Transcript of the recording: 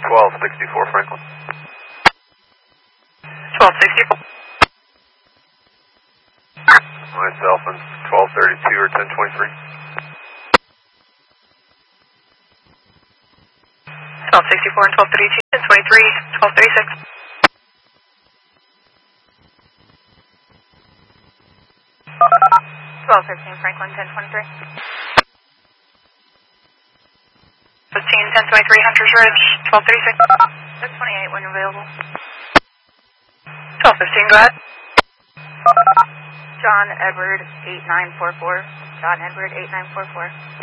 1264 Franklin. 1264. Myself and 1232 or 1023. 1264 and 1232, 1023, 1236. 1213 Franklin, 1023. 15, 1023 Hunters Ridge, 1236. 628 when available. 1215, go ahead. John Edward 8944. John Edward 8944.